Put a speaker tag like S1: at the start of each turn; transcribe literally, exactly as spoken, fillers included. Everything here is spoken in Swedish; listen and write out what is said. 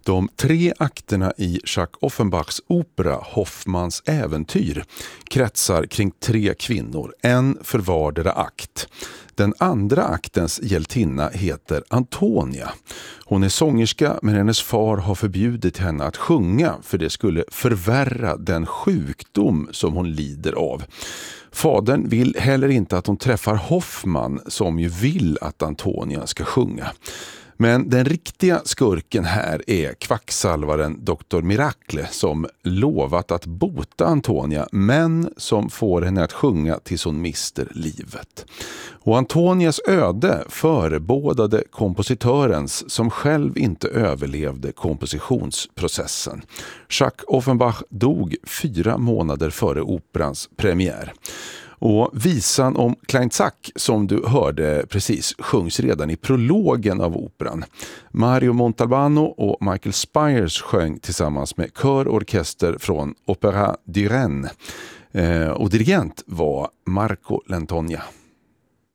S1: De tre akterna i Jacques Offenbachs opera Hoffmanns äventyr kretsar kring tre kvinnor, en för vardera akt. Den andra aktens hjältinna heter Antonia. Hon är sångerska, men hennes far har förbjudit henne att sjunga för det skulle förvärra den sjukdom som hon lider av. Fadern vill heller inte att hon träffar Hoffmann, som ju vill att Antonia ska sjunga. Men den riktiga skurken här är kvacksalvaren doktor Miracle, som lovat att bota Antonia, men som får henne att sjunga tills hon mister livet. Och Antonias öde förebådade kompositörens, som själv inte överlevde kompositionsprocessen. Jacques Offenbach dog fyra månader före operans premiär. Och visan om Klein Zack, som du hörde precis, sjungs redan i prologen av operan. Mario Montalbano och Michael Spires sjöng tillsammans med kör och orkester från Opéra du Rhin. Eh, och dirigent var Marco Lantonia.